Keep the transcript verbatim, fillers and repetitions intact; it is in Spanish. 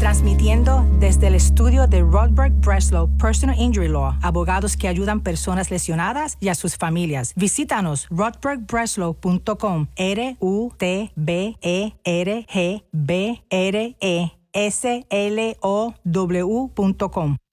Transmitiendo desde el estudio de Rodberg Breslow Personal Injury Law, abogados que ayudan personas lesionadas y a sus familias. Visítanos rodberg breslow punto com, R U T B E R G B R E S L O W punto com.